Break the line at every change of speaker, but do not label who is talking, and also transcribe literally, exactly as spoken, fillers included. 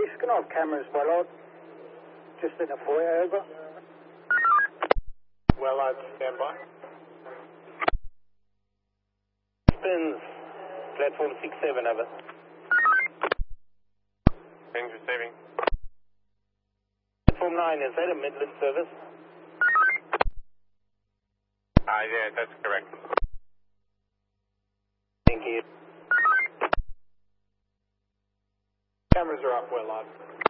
East, can I have cameras, my lord? Just in the foyer, over.
Well, I'd stand by.
Spins, platform six seven, over.
Things receiving.
Platform nine, is that a Midland service?
Ah, uh, yeah, that's correct.
Thank you.
Cameras are up, well, I'd.